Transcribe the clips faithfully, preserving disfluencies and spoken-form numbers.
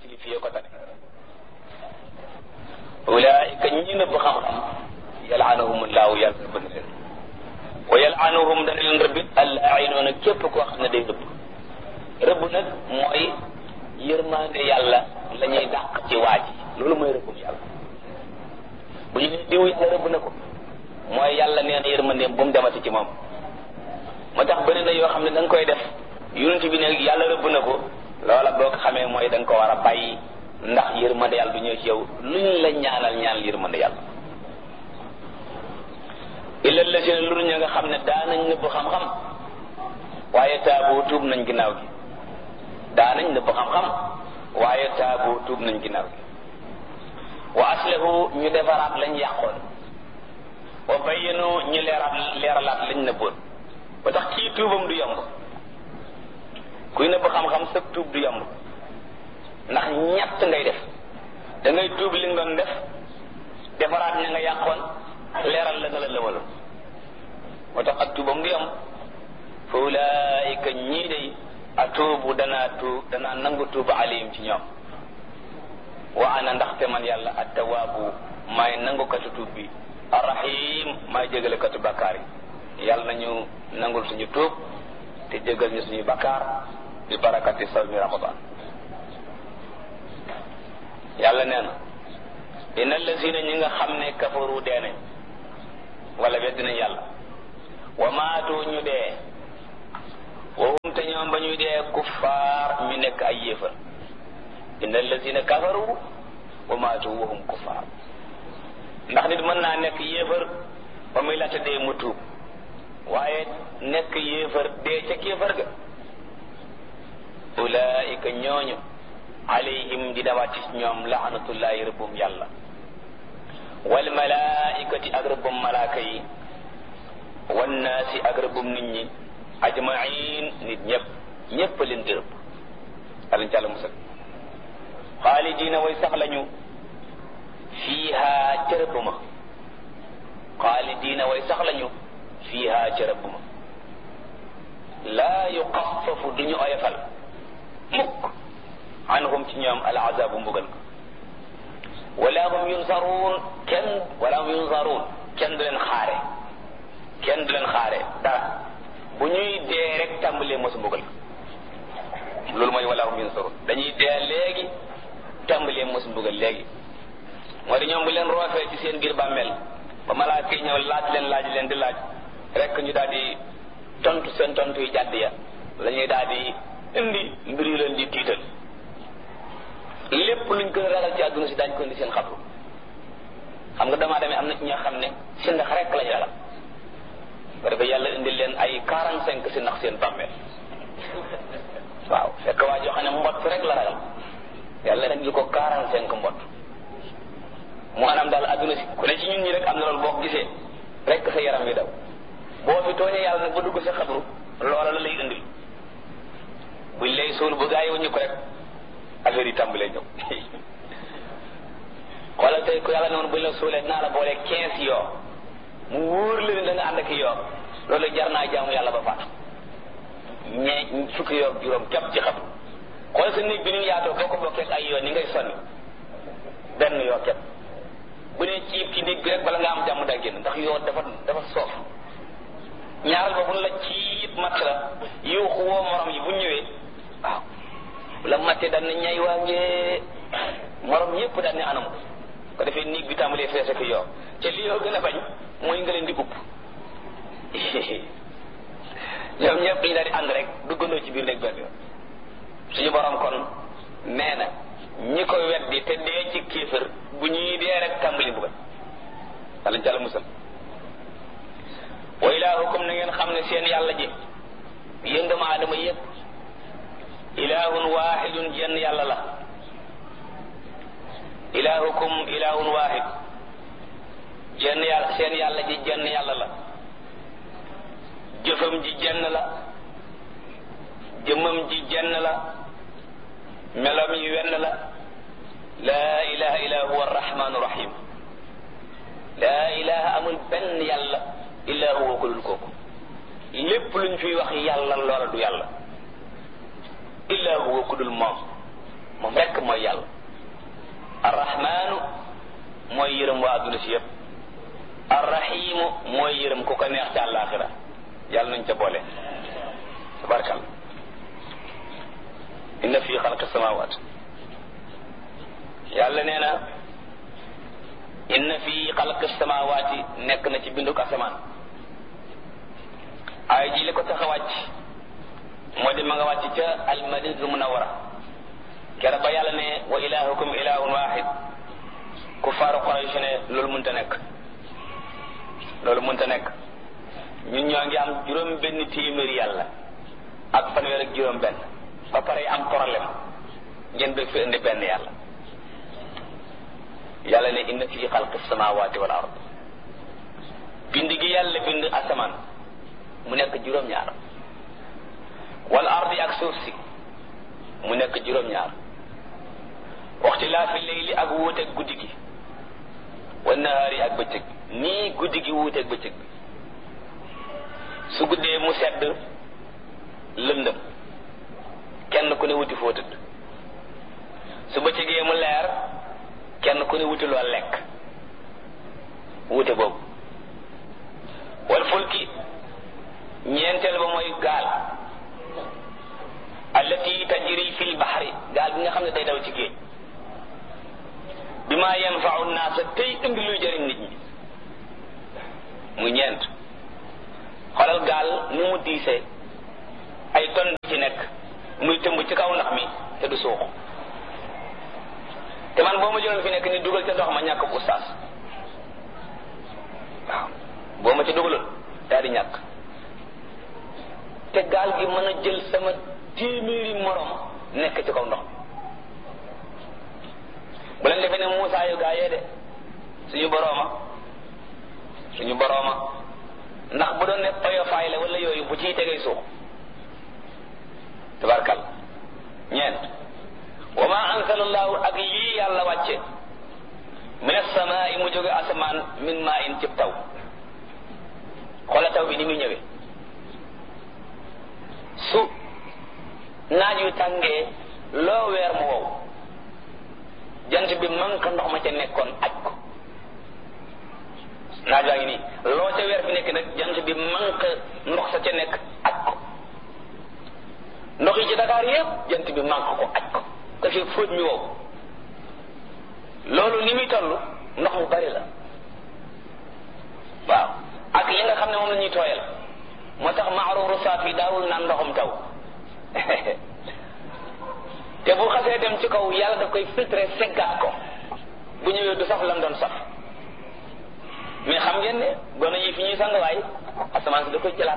fii ko tane ulaika ñi nëbb xam-xam yal'anuhum llahu yàlla rëbb na leen wa yal'anuhum dana leen rëbbit al-laa'inuuna képp koo xam ne day rëbb rëbb nag mooy yërmande yàlla la ñuy dàq ci waa ji loolu mooy rëbbum yàlla bu ñu ne diw yàlla rëbb na ko mooy yàlla nee na yërmandeem bu mu demati ci moom moo tax bëri na yoo xam ne da nga koy def yonent bi ne yàlla rëbb na ko loola boo ko xamee mooy da nga ko war a bàyyi ndax yërmande yàlla du ñëw ci yow luñ la ñaanal ñaanal yërmande yàlla illa lazina lu ñu nga xam ne daanañ nëbb xam-xam waaye taabu tuub nañ ginnaaw gi daanañ nëbb xam-xam waaye taabu tuub nañ ginnaaw gi wa aslahu ñu defaraat lañ yàqoon wa bayyanu ñu leeraat leeralaat lañ nëbboon ba tax kii tuubam du yomb kuy nëbb xam-xam sëg tuub du yomb ndax ñett ngay def da ngay tuub li nga doon def defaraat ña nga yàqoon leeral la nga la lëwaloon moo tax ak tuubam du yomb fa ulaayika ñii day atuubu danaa tuub danaa nangu tuub alayhim ci ñoom wa ana ndaxte man yàlla attawaabu maay nangukatu tuub bi arrahim maay jégalekatu bakkaar yi yàlla nañu nangul suñu tuub te jégal ñu suñu bakkaar bi barakati sawmi ramadan yàlla nee na inna allazina ñi nga xam ne kafaru dee nañ wala wedd nañ yàlla wa maatu ñu dee wa hum te ñoom ba ñuy dee kuffaar ñu nekk ay yéefar inna allazina kafaru wa maatu wa hum kuffaar ndax nit mën naa nekk yéefar ba muy laata dee mu tuub waaye nekk yéefar dee ca kéefar ga ulaika ñooñu alayhim di dawaati ñoom laanatullahi rëbbum yàlla wal malaikati ak rëbbum malaaka yi wan naasi ak rëbbum nit ñi ajmain nit ñëpp ñëpp leen di rëbb alañ ci àlla musal xaalidina way sax lañu fiiha ca rëbb ma xaalidina way sax lañu fiiha ca rëbb ma laa yuxaffafu duñu oyofal mukk anhum ci ñoom al azabu mbugal ko wala hum yunsaruun kenn wala hum yunsaruun kenn du leen xaare kenn du leen xaare dara bu ñuy dee rek tàmbalee mosu mbugal ko loolu mooy wala hum yunsaruun dañuy dee léegi tàmbalee mosu mbugal léegi moo di ñoom bu leen roofee ci seen biir bàmmeel ba malaaka yi ñëw laaj leen laaj leen di laaj rek ñu daal di tontu seen tontu yu jàdd ya la ñuy daal di indi mbir yu leen di tiital lépp luñ gën a ragal ci àdduna si daañu ko indi seen xabru xam nga damaa demee am na ci ñoo xam ne si ndax rek lañ ragal ba defee yàlla indi leen ay quarante cinq si ndax seen bàmmeel waaw fekk waa joo xam ne mbott rek la ragal yàlla indi ko quarante cinq mbott mu anam daal àdduna si ku ne ci ñun ñi rek am na loolu boo ko gisee rek sa yaram wi daw boo fi tooñee yàlla nag ba dugg sa xabru loola la lay indil buñ lay suul bu gaa yi wuñu ko rek affaire yi tàmbalee ñëw xoolal tey ku yàlla noonu buñ la suulee naa la boole quinze yoo mu wóor la ne da nga ànd ak yoo loolu jar naa jaamu yàlla ba faatu ñee fukki yoo juróom képp ci xam xool sa néeg bi ni yaatoo boo ko bokkee ay yoo ni ngay sonni benn yoo képp bu ne ciib ci néeg bi rek bala nga am jàmm daa génn ndax yoo dafa dafa soof ñaaral ba buñ la ciib matt la yuuxu woo morom yi bu ñëwee waaw la matte daan ne ñay waa ngee morom ñëpp daan ne anam ko defee néeg bi tàmbalee fees ak yoo te li yoo gën a bañ mooy nga leen di upp ñoom ñëpp dañu daal di ànd rek duggandoo ci biir néeg benn yoon suñu borom kon nee na ñi ko weddi te dee ci kéefër bu ñuy dee rek tàmbali buggal walla jàll musal wa ilaahukum na ngeen xam ne seen yàlla ji yéen doomu aadama yëpp ilaahun waahidun jenn yàlla la ilaahukum ilaahun waahid jenn yàlla seen yàlla ji jenn yàlla la jëfam ji jenn la jëmmam ji jenn la melam yi wenn la laa ilaha illa huwa arrahmanu rahim laa ilaha amul benn yàlla illa huwa ko dul kooku lépp luñ fiy wax yàlla loola du yàlla illa huwa ku dul moom moom rekk mooy yàlla. arrahmaanu mooy yërëm waa adduna si yëpp. arrahimu mooy yërëm ku ko neex ci àllaaxira yàlla nañ ca boole. tabarkal inna fi xalqi samawat yàlla nee na inna fi xalqi samawati nekk na ci binduk asamaan. ay ji li ko tax a wàcc moo di ma nga wàcc ca almadinatul munawwara kera ba yàlla ne wa ilahukum ilahun wahid ku faaru Quraysh ne loolu mënta nekk loolu mënta nekk ñun ñoo ngi am juróom benn téeméeri yàlla ak fanweer ak juróom benn ba pare am problème ngeen bëgg fi indi benn yàlla. yàlla ne inna fi xalqi samawati wal ard bind gi yàlla bind asamaan mu nekk juróom-ñaar wal ardi ak suuf si mu nekk juróom-ñaar waxtilaafi layli ak wuuteeg guddi gi wan nahaari ak bëccëg nii guddi gi wuuteeg bëccëg bi su guddee mu sedd lëndëm kenn ku ne wuti foo tëdd su bëccëgee mu leer kenn ku ne wuti loo lekk wuute boobu wal fulki ñeenteel ba mooy gaal allati tajri fil bahri gaal bi nga xam ne day daw ci géej bi ma yanfa'u naasa tey indi luy jëriñ nit ñi muy ñeent xoolal gaal ni mu diisee ay ton bi ci nekk muy tëmb ci kaw ndox mi te du suux te man boo ma jëloon fi nekk ni dugal ca ndox ma ñàkk ko ustaas waaw boo ma ca dugaloon daal di ñàkk te gaal gi mën a jël sama téeméeri morom nekk ci kaw ndox bu leen defee ne Muusaa yu gaa yee de suñu borooma suñu borooma ndax bu doon ne oyofaay la wala yooyu bu ciy tegee suux tabarkal ñeent wa ma anzalallahu ak lii yàlla wàcce min as-samaa'i mu jóge asamaan min maa'in cib taw xoola taw bi ni muy ñëwee su naaj yu tàngee loo weer mu wow jant bi manque ndox ma ca nekkoon aj ko naaj waa ngi nii loo ca weer fi nekk nag jant bi manque ndox sa ca nekk aj ko ndox yi ci Dakar yépp jant bi manque ko aj ko te fi fóot mi wow loolu ni muy toll ndox mu bari la waaw ak li nga xam ne moom la ñuy tooyal moo tax maaruuru saaf yi daawul naan ndoxum taw te bu xasee dem ci kaw yàlla daf koy filtré seggaat ko bu ñëwee du saf lam doon saf mais xam ngeen ne gone yi fi ñuy sanguwaay asamaan si da koy jëlaat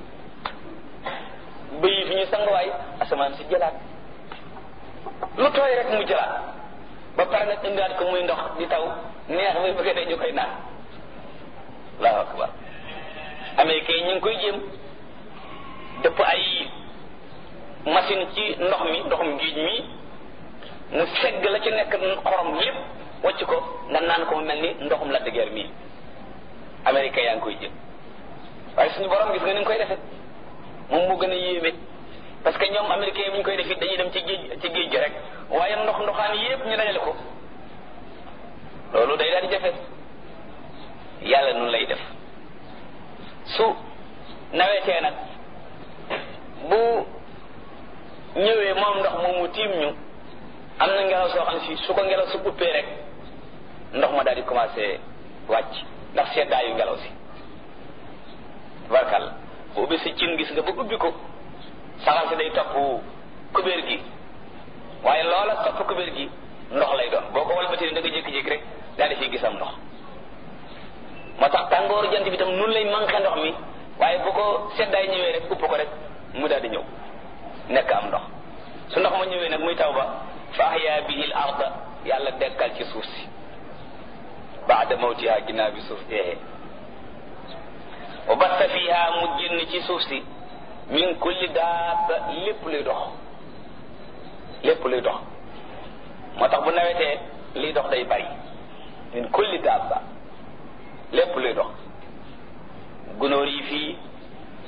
bëy yi fi ñuy sanguwaay asamaan si jëlaat lu tooy rek mu jëlaat ba pare nag indiwaat ko muy ndox di taw neex muy bëgg dee ñu koy naan allahu akbar américain ñu ngi koy jéem dëpp ay machine ci ndox mi ndoxum géej mi mu segg la ci nekk xorom lépp wacc ko nga naan ko mu mel ni ndoxum la dëgër mii américain yaa ngi koy jéem waaye suñu borom gis nga ni nga koy defee moom moo gën a yéeme parce que ñoom américain yi bu ñu koy def it dañuy dem ci géej ci géej gi rek waaye ndox ndoxaan yépp ñu dajale ko loolu day daal di jafe yàlla nun lay def su nawetee nag bu ñëwee moom ndox moomu tiim ñu am na ngelaw soo xam si su ko ngelaw su uppee rek ndox ma daal di commencé wàcc ndax seddaayu ngelaw si barkal bu ubbi si cin gis nga bu ubbi ko saxal si day topp kubéer gi waaye loola topp kubéer gi ndox lay doon boo ko walbatee da nga jékki-jékki rek daal di fiy gisam ndox moo tax tàngooru jant bi tam nun lay manqué ndox mi waaye bu ko seddaay ñëwee rek upp ko rek mu daal di ñëw nekk am ndox su ndox ma ñëwee nag muy taw ba fa ahya bihi al arda yàlla dekkal ci suuf si baada mawtiha ginnaaw bi suuf deexee wa batta fiha mu génn ci suuf si min kulli daaba lépp luy dox lépp luy dox moo tax bu nawetee liy dox day bari min kulli daaba lépp luy dox gunóor yi fii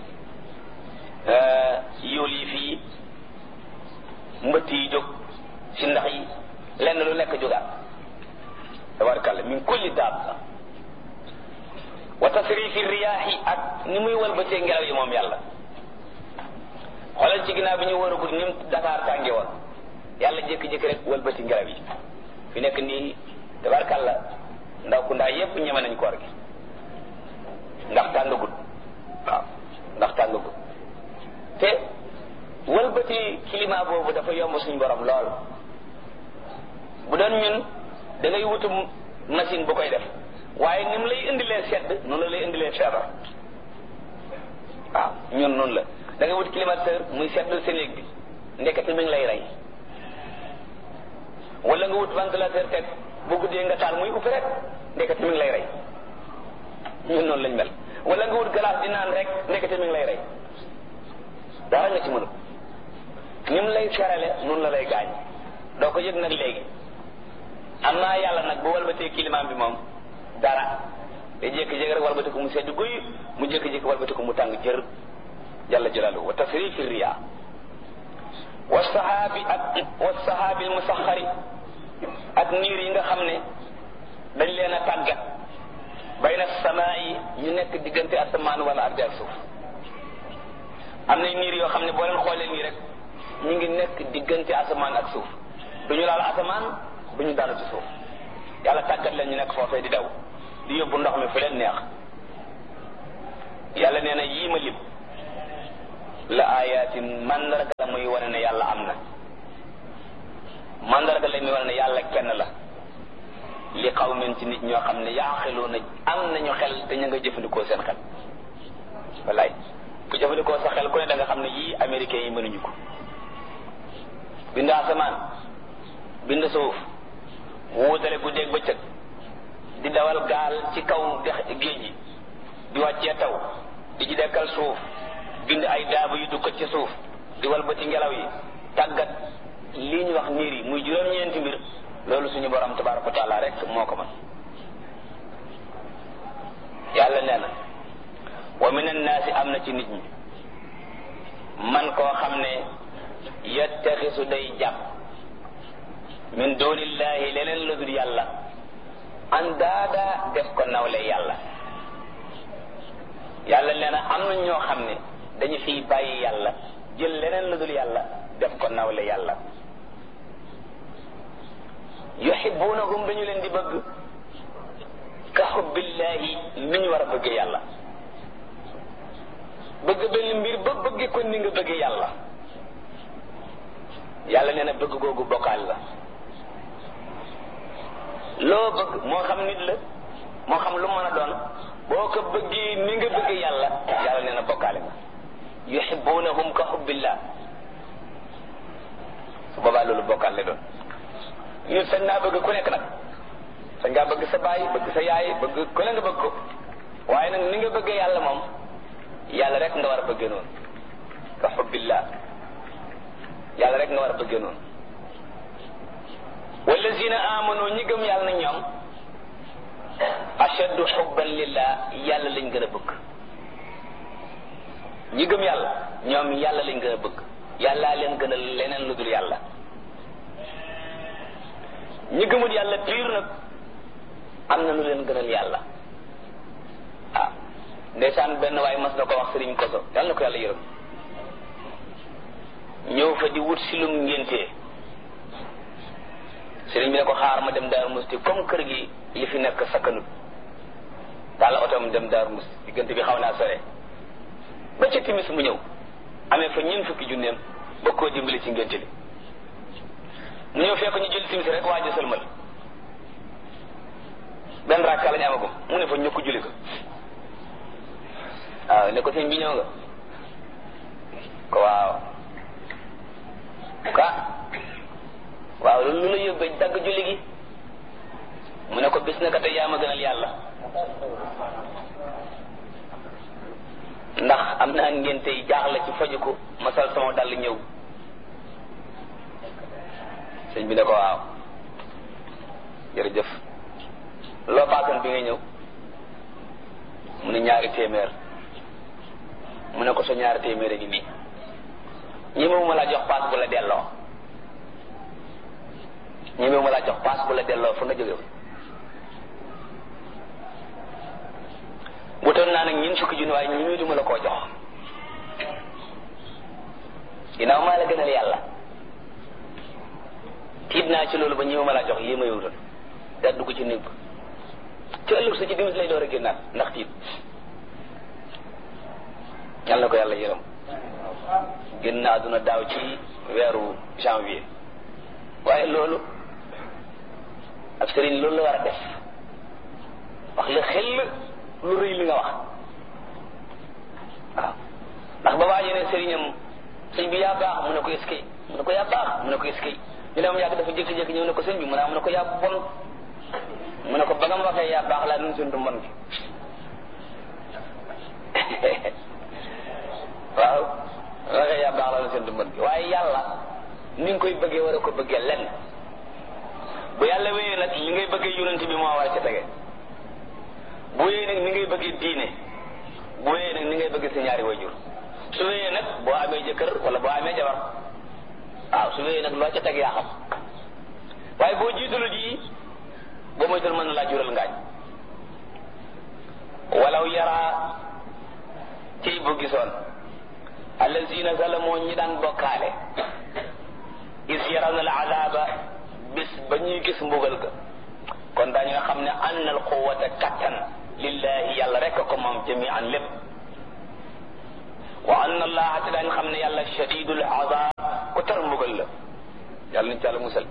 yool yi fii mbëtt yi jóg ci ndax yi lenn lu nekk jógaat tabarkalla min kulli daabba wa tasrifi riyaahi ak ni muy walbatee ngelaw yi moom yàlla xoolal ci ginnaaw bi ñu war a gudd ni mu Dakar tànge woon yàlla jékki-jékki rek walbati ngelaw yi fi nekk nii tabarkalla ndaw ku ndaa yépp ñeme nañ koor gi ndax tàngagul waaw ndax tàngagul te walbati climat boobu dafa yomb suñu borom lool bu doon ñun da ngay wutu machine bu koy def waaye ni mu lay indilee sedd noonu la lay indilee feebar waaw ñun noonu la da ngay wut climatiseur muy seddal sa néeg bi ndekete mi ngi lay rey wala nga wut ventilateur teg bu guddee nga taal muy uppi rek ndekete mi ngi lay rey ñun noonu lañ mel wala nga wut glace di naan rek ndekete mi ngi lay rey dara nga ci mënu ni mu lay serale noonu la lay gaañ doo ko yëg nag léegi am naa yàlla nag bu walbatee climat bi moom dara te jékki-jékki rek walbati ko mu sedd guy mu jékki-jékki walbati ko mu tàng jër jalla jalaaluhu wa tasrifi riyaa wa sahaabi ak wa sahaabi al musaxari ak niir yi nga xam ne dañ leen a tàggat bayna samaa yi ñu nekk diggante asamaan wala ardi ak suuf am na niir yoo xam ne boo leen xoolee nii rek ñu ngi nekk diggante asamaan ak suuf duñu laal asamaan duñu daanu ci suuf yàlla tàggat leen ñu nekk foofee di daw di yóbbu ndox mi fu leen neex yàlla nee na yii ma lim la ayatin mandarga la muy wane ne yàlla am na mandarga la muy wane ne yàlla kenn la li qawmin ci nit ñoo xam ne yaaqiluuna am nañu xel te ñu nga jëfandikoo seen xel wallaay ku jëfandikoo sa xel ku ne da nga xam ne yii américains yi mënuñu ko bind asamaan bind suuf wuutale guddeeg bëccëg di dawal gaal ci kaw dex géej gi di wàccee taw di ci dekkal suuf bind ay daaba yu dukkat ci suuf di walbati ngelaw yi tàggat lii ñu wax niir yi muy juróom-ñeenti mbir loolu suñu borom tabaraka wa taala rek moo ko mën yàlla nee na wa min annaasi am na ci nit ñi man koo xam ne yattaxisu day jàpp min dunillahi leneen la dul yàlla andaada def ko nawle yàlla yàlla nee na am na ñoo xam ne dañu fiy bàyyi yàlla jël leneen la dul yàlla def ko nawle yàlla yuhibbunahum dañu leen di bëgg ka hubbillahi ni ñu war a bëggee yàlla bëgg benn mbir ba bëggee ko ni nga bëggee yàlla yàlla nee na bëgg googu bokkaal la loo bëgg moo xam nit la moo xam lu mën a doon boo ko bëggee ni nga bëggee yàlla yàlla nee na bokkaale nga yuhibbunahum ka hubbillah su boobaa loolu bokkaal la doon ñun sañ naa bëgg ku nekk nag sañ ngaa bëgg sa baay bëgg sa yaay bëgg ku la nga bëgg ko waaye nag ni nga bëggee yàlla moom yàlla rek nga war a bëggee noonu ka hubbillah yàlla rek nga war a bëggee noonu wallazina amanu ñi gëm yàlla na ñoom ashaddu hubban lillah yàlla lañ gën a bëgg ñi gëm yàlla ñoom yàlla lañ gën a bëgg yàllaa leen gën a leneen lu dul yàlla ñi gëmul yàlla piir nag am na lu leen gënal yàlla ah ndeysaan benn waaye mas na ko wax sëriñ koso yàlla na ko yàlla yërëm ñëw fa di wut si lum ngéntee sëriñ bi ne ko xaar ma dem Daaru Musti comme kër gi li fi nekk sakkanut daal la otoom dem Daaru Musti diggante bi xaw naa sore ba ca timis mu ñëw amee fa ñeent fukki junneem ba koo dimbali ci ngénte li mu ñëw fekk ñu jël timis rek waa ji sëlmal benn rakka lañu amagum mu ne fa ñukk julli ko waaw ne ko sëñ bi ñëw nga ko waaw ka waaw loolu lu la yóbbee dagg julli gi mu ne ko bis na ka te yaa ma gënal yàlla ndax am naa ngénte yi jaaxle ci faju ko ma sol sama dàll ñëw sëñ bi ne ko waaw jërëjëf loo paasoon bi nga ñëw mu ne ñaari téeméer mu ne ko sa ñaari téeméer a ngi nii ñi ma la jox paas bu la delloo ñemewu ma laa jox paas bu la delloo fa nga jóge woon wutoon naa nag ñun fukki junni waaye ñu duma la koo jox ginnaaw maa la gënal yàlla tiit naa ci loolu ba ñëw ma laa jox yéema yowutoon da dugg ci néeg ba ci ëllëg sa ci dimis lay door a génnaat ndax tiit yàlla na ko yàlla yërëm génn na àdduna daaw ci weeru janvier waaye loolu ab sëriñ loolu la war a def wax la xel lu rëy li nga wax waaw ndax ba waa ne sëriñam sëñ bi yaa baax mu ne ko eskay mu ne ko yaa baax mu ne ko eskay ñu dem yàgg dafa jékki-jékki ñëw ne ko sëñ bi mu ne mu ne ko yaa bon mu ne ko ba nga ma waxee yaa baax laa nun suntu mbon gi waaw waxee yaa baax laa nun suntu mbon gi waaye yàlla ni nga koy bëggee war a ko bëggee lenn bu yàlla wéyee nag li ngay bëggee yonent bi moo war ca tege bu wéyee nag ni ngay bëggee diine bu wéyee nag ni ngay bëggee sa ñaari wayjur su wéyee nag boo amee jëkkër wala boo amee jabar waaw su wéyee nag loo ca teg yaa xam waaye boo jiitalu ji boo moytul mën na laa jural ngaañ walaw yaraa ciy bu gisoon allazina zalamoo ñi daan bokkaale is yarawna al azaba bis ba ñuy gis mbugal ga kon daañu nga xam ne anna al quwwata kattan lillahi yàlla rek ko moom jami'an lépp wa anna allaha te daañu xam ne yàlla shadidul azab ku tar mbugal la yàlla nañ ci yàlla musal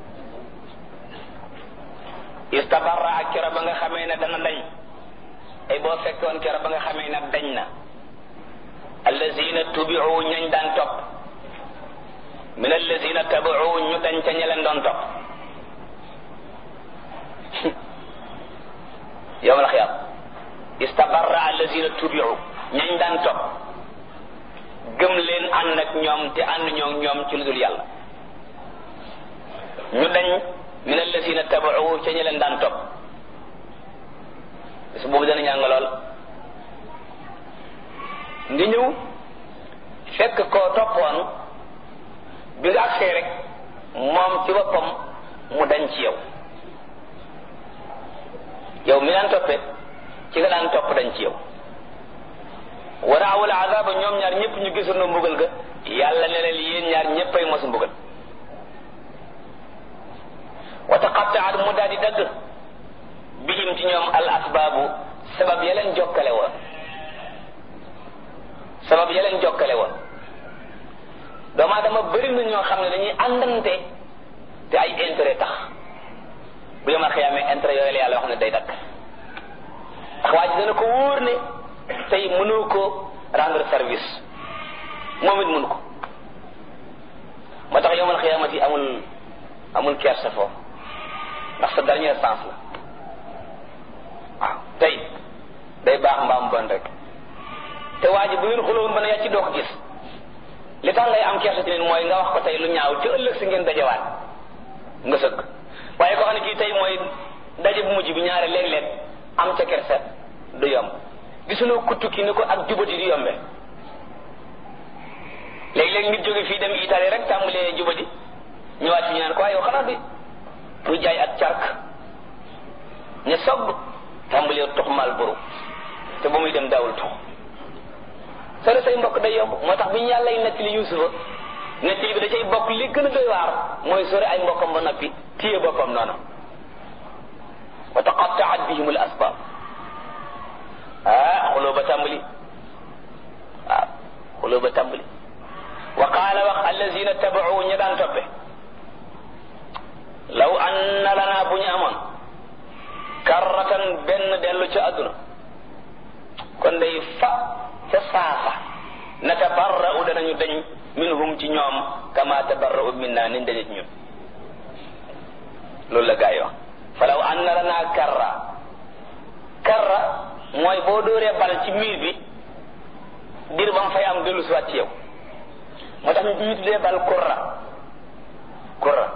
istabarra ak kero ba nga xamee ne dana dañ ay boo fekkoon kero ba nga xamee ne dañ na allazina tubi'u ñañ daan topp min allazina tabi'u ñu dañ ca ña leen doon topp yawm al-qiyam istabarra allazina tubi'u ñañ daan topp gëm leen ànd ak ñoom te ànd ñoo ñoom ci lu dul yàlla ñu dañ min allazina tabi'u ca ña leen daan topp bis boobu dana ñàng lool nga ñëw fekk koo toppoon bi nga agsee rek moom ci boppam mu dañ ci yow yow mi daan toppe ci nga daan topp dañ ci yow wa ra'aw al-'adaba ñoom ñaar ñëpp ñu gisoon mbugal ga yàlla ne leen yéen ñaar ñëppay mos mbugal wa taqatta'at mu daal di dagg bihim ci ñoom al asbaabu sabab ya leen jokkale woon sabab ya leen jokkale woon doomu aadama bëri na ñoo xam ne dañuy àndante te ay intérêt tax bu yomal xiyaamee intérêt yooyu la yàlla wax ne day dakk ndax waa ji dana ko wóor ne tey mënoo ko rendre service moom it mënu ko moo tax yomal xiyaamati amul amul kersa foofu ndax sa dernière chance la waaw tey day baax mbaam bon rek te waa ji bu ngeen xulowoon ba ne yaa ci doo ko gis li tax ngay am kersa ci nit mooy nga wax ko tey lu ñaaw ci ëllëg si ngeen dajewaat nga sëgg waaye ko xam ne kii tey mooy daje bu mujj bi ñaare léeg-léeg am ca kersa du yomb gisuloo kuttu ki ni ko ak jubati di yombe léeg-léeg nit jóge fii dem Italie rek tàmbalee jubati ñëwaat fi ñu naan ko waaye yow xanaa bi muy jaay ak cark ña sogg tàmbalee tux mal buru te ba muy dem daawul tux sore say mbokk day yomb moo tax bi ñu yàlla y nettali Yuusufa nettali bi da cay bokk li gën a doy waar mooy sore ay mbokkam ba noppi téye boppam noonu wa taqatta'at bihim al asbab ah xuloo ba tàmbali waaw xuloo ba tàmbali wa qaala wax allazina taba'u ña daan toppe law anna lana bu ñu amoon karratan benn dellu ca àdduna kon day fa ca saasa natabarra'u danañu dañ minhum ci ñoom kama tabarra'u minna niñ dañe ci ñun loolu la gaa yi wax fa law anna lana karra karra mooy boo dóoree bal ci miir bi dir ba mu fay am dellu si waat ci yow moo tax ñu tuddee bal kurra kurra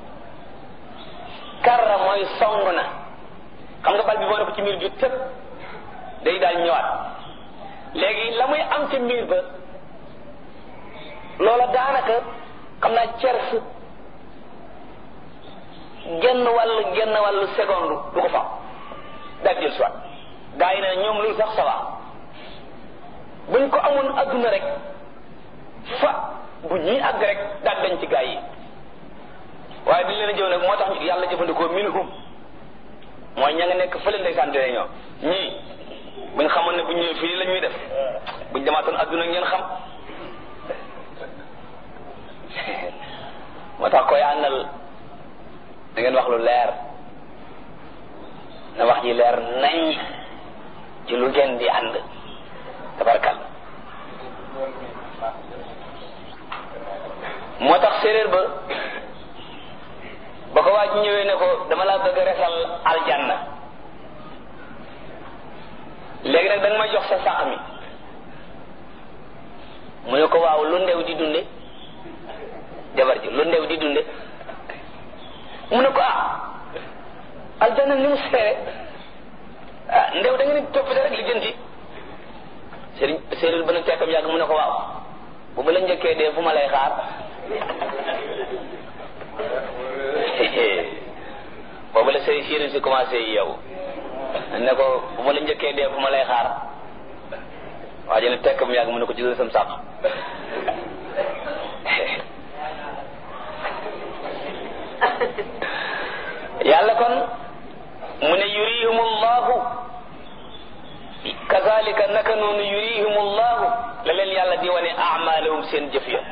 karra mooy song na xam nga bal bi boo ne ko ci miir bi tëb day daal ñëwaat léegi la muy am ca miir ba loola daanaka xam naa cers genn wàll genn wàllu seconde du ko fa daal jël soit gaa yi ne ñoom loolu sax ça va buñ ko amoon adduna rek fa bu ñuy àgg rek daal dañ ci gaa yi waaye bi leen a jëw nag moo tax yàlla jëfandikoo minhum mooy ña nga nekk fële ndeysaan tere ñoo ñii buñ xamoon ne buñ ñëwee fii la ñuy def buñ demaatoon adduna ngeen xam moo tax koy àndal da ngeen wax lu leer na wax ji leer nañ ci lu ngeen di ànd tabarkal moo tax séeréer ba ba ko waa ji ñëwee ne ko dama laa bëgg a resal aljanna léegi nag da nga may jox sa sàq mi mu ne ko waaw lu ndew di dunde jabar ji lu ndew di dunde mu ne ko ah aljanna ni mu seere ah ndew da nga ne toppite rek li jënti sëriñ séeréer ba nag tekkam yàgg mu ne ko waaw bu ma la njëkkee dee fu ma lay xaar boobu la sëriñ séeréer si commencé yi yow ne ko bu ma la njëkkee dee fu ma lay xaar waa ji ne tekkam yàgg mu ne ko jëlal sam sàq yàlla kon mu ne yurihum allahu kazalika naka noonu yurihum allahu la leen yàlla di wane amalahum seen jëf ya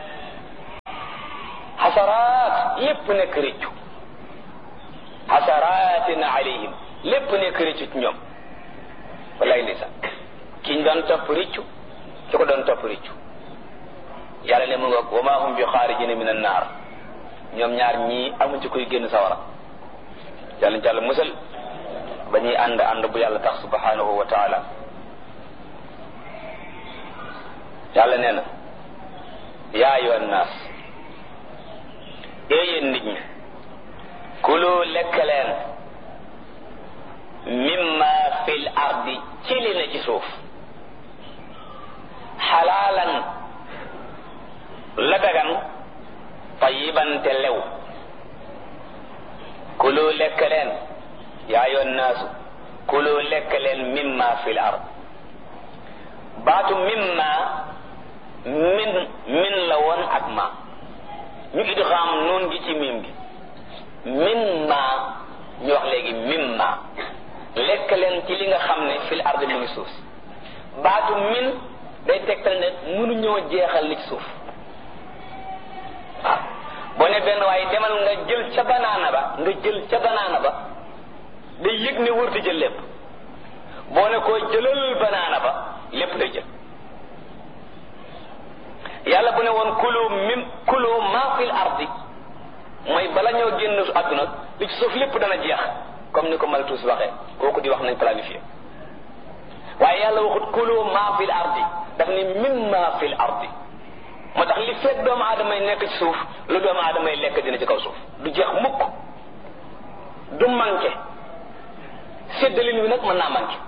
xasaraat lépp nekk rëccu xasaraatin alayhim lépp nekk rëccu ci ñoom wallaay ndeysaan kiñ doon topp rëccu ki ko doon topp rëccu yàlla ne mu ngoog wa ma hum bi xaarijina min an naar ñoom ñaar ñii amu ci kuy génn sawara yàlla ci yàlla musal ba ñuy ànd ànd bu yàlla tax subhanahu wa taala yàlla nee na yaa ayyuhan naas yéen nit ñi kulu lekk leen mimma fil ardi ci li na ci suuf xalaalan la dagan tayiban te lew kulu lekk leen yaa ayyuhan naasu kulu lekk leen mimma fil ard baatu mimma min min la woon ak ma ñu idgham noon gi ci mim gi mimma ñu wax léegi mimma lekk leen ci li nga xam ne fil ard mu ngi suuf baatu min day tegtal ne mënuñoo jeexal li ci suuf waaw boo ne benn waaye demal nga jël ca banaana ba nga jël ca banaana ba day yëg ne wërti jël lépp boo ne koo jëlal banaana ba lépp day jël yàlla bu ne woon kulu mim kulu ma fil ardi mooy bala ñoo génn àdduna li ci suuf lépp dana jeex comme ni ko Malthus waxee kooku di wax nañ planifié waaye yàlla waxut kulu ma fil ardi daf ni mimma fil ardi moo tax li fekk doomu aadama yi nekk ci suuf lu doomu aadama yi lekk dina ci kaw suuf du jeex mukk du manqué séddalin wi nag mën naa manqué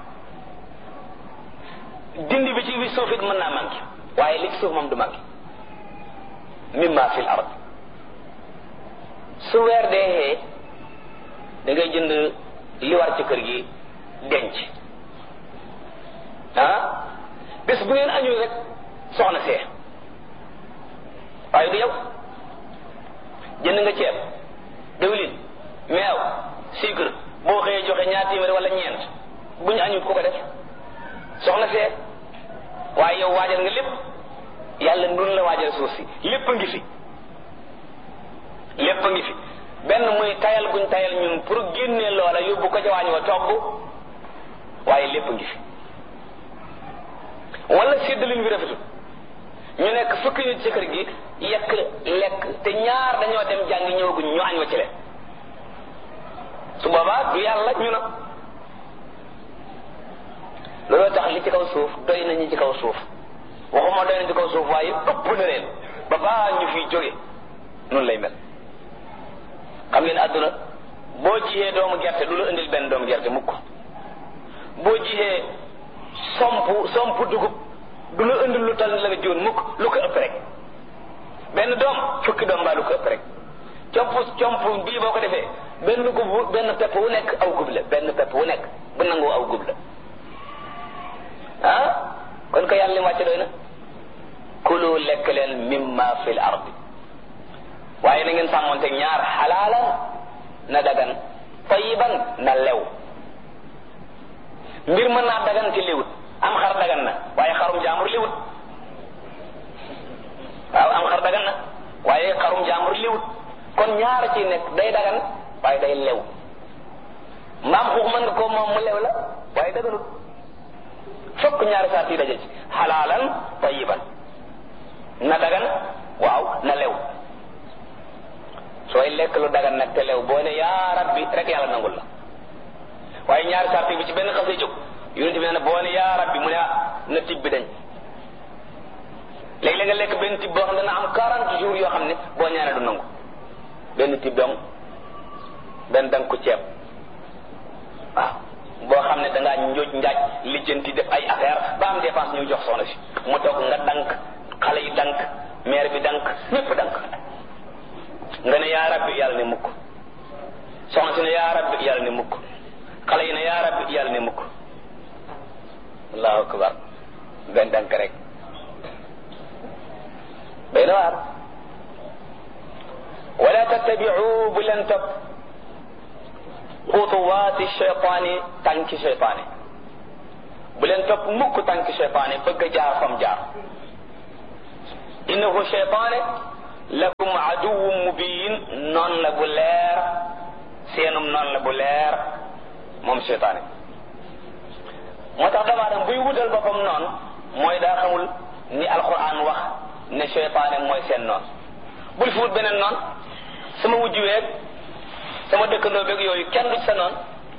dindi bi ci bi suuf it mën naa manqué waaye li ci suuf moom du manqué mimma fil ard su weer dee da ngay jënd li war ci kër gi denc ah bés bu ngeen añul rek soxna see waaye du yow jënd nga ceeb diwlin meew sucre boo xëyee joxe ñaar téeméer wala ñeent bu ñu añut ku ko def soxna see waaye yow waajal nga lépp yàlla nun la waajal suuf si lépp a ngi fi lépp a ngi fi benn muy tayal guñ tayal ñun pour génnee loola yóbbu ko ca waañ wa togg waaye lépp a ngi fi wala séddalin bi rafetul ñu nekk fukki nit ci kër gi yekk lekk te ñaar dañoo dem jàngi ñëwaguñ ñu añ wa ci leen su boobaa du yàlla ñu na looloo tax li ci kaw suuf doy nañu ci kaw suuf waxuma doy na ci kaw suuf waaye ëpp na leen ba baa ñu fiy jóge noonu lay mel xam ngeen àdduna boo jiyee doomu gerte du la indil benn doomu gerte mukk boo jiyee somp somp dugub du la indil lu tal la nga jiwoon mukk lu ko ëpp rek benn doom fukki doom mbaa lu ko ëpp rek comp comp bii boo ko defee benn gub benn pepp wu nekk aw gub la benn pepp wu nekk bu nangoo aw gub la ah kon ko yàlla li mu wàcce doy na kulu lekk leen mimma fil ardi waaye na ngeen sàmmonte ñaar xalaalan na dagan tayiban na lew mbir mën naa dagan ci liwut am xar dagan na waaye xarum jaambur liwut waaw am xar dagan na waaye xarum jaambur liwut kon ñaar ci nekk day dagan waaye day lew mbaam xuux mën nga ko moom mu lew la waaye daganut fokk ñaari saat yi daje ci xalaalan tayiban na dagan waaw na lew sooy lekk lu dagan nag te lew boo ne yaa rabbi rek yàlla nangul la waaye ñaari saat yi bu ci benn xasee jóg yonent bi nee na boo ne yaa rabbi mu ne na tib bi dañ léegi la nga lekk benn tib boo xam ne dana am quarante jours yoo xam ne boo ñaanee du nangu benn tib dong benn dang ko ceeb waaw boo xam ne dangaa njooj njaaj lijjanti def ay affaire ba am dépense ñu jox soxna si mu toog nga dank xale yi dank maire bi dank ñépp dank nga ne yaa rabbi yàlla ne mukk soxna si ne yaa rabbi yàlla ne mukk xale yi ne yaa rabbi yàlla ne mukk allahu akbar nga dank rek day na waar wala tattabi'u bu leen topp xutuwaati cheytaani tànki cheytaani bu leen topp mukk tànki cheytaani bëgg a jaar fam jaar innahu cheytaane lakum aduwwun mubin noon la bu leer seenum noon la bu leer moom cheytaane moo tax damaa dem buy wutal boppam noonu mooy daa xamul ni alquran wax ne cheytaane mooy seen noon bul fi wut beneen noon sama wujju weeg sama dëkkandoo beeg yooyu kenn du ci sa noon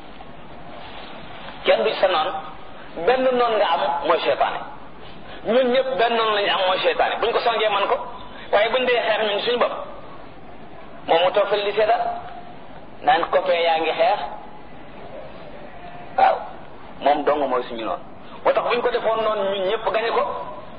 kenn du ci sa noon benn noon nga am mooy cheytaane ñun ñëpp benn noon lañu am mooy cheytaane buñ ko songee man ko waaye buñ dee xeex ñun suñu bopp moom mu toog fële di seetal naan copain yaa ngi xeex waaw moom dong mooy suñu noonu moo tax buñ ko defoon noonu ñun ñëpp gañe ko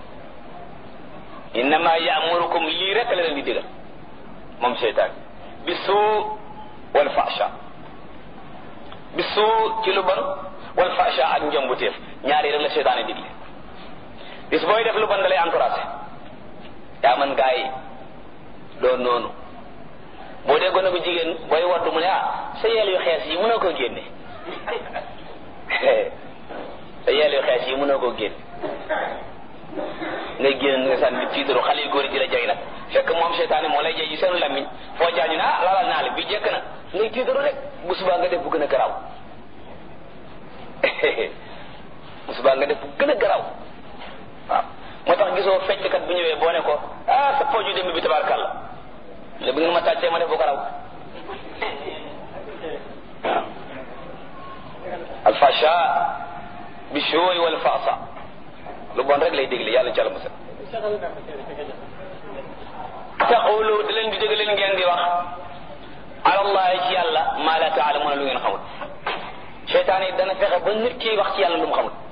innama ya'murukum lii rek la leen di digal moom cheytaan bi suu wal fasha bi suu ci lu bon wal fasha ak njombuteef ñaari rek la cheytaan digle bis booy def lu bon da lay encouragé yaa man gaa yi doo noonu boo dee gone bu jigéen booy waddu mu ne ah sa yeel yu xees yi mënoo koo génne sa yeel yu xees yi mënoo koo génne ngay génn nga sànni tiitaru xale yu góor yi di la jay nag fekk moom seytaane moo lay jay ci seenu lammiñ foo jaañu ne ah lalal naa la bi jekk na ngay tiitaru rek bu subaa nga def bu gën a garaaw bu subaa nga def bu gën a garaaw waaw moo tax gisoo fecckat bu ñëwee boo ne ko ah sa pooju démb bi tabaarkàlla le bu ngeen ma tàccee ma def bu ko raw waaw alfasha bi shooy wal faasa lu bon rek lay dégle yàlla ci la musal taqulu da leen di dégg leen ngeen di wax alallahi ci yàlla ma la taalamuuna lu ngeen xamul seytaan yi dana fexe ba nit ki wax ci yàlla lu mu xamul